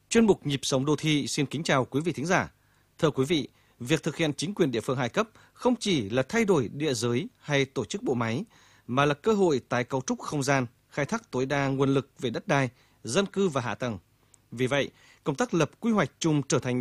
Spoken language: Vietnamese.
Chuyên mục Nhịp sống đô thị xin kính chào quý vị thính giả. Thưa quý vị, việc thực hiện chính quyền địa phương hai cấp không chỉ là thay đổi địa giới hay tổ chức bộ máy, mà là cơ hội tái cấu trúc không gian, khai thác tối đa nguồn lực về đất đai, dân cư và hạ tầng. Vì vậy, công tác lập quy hoạch chung trở thành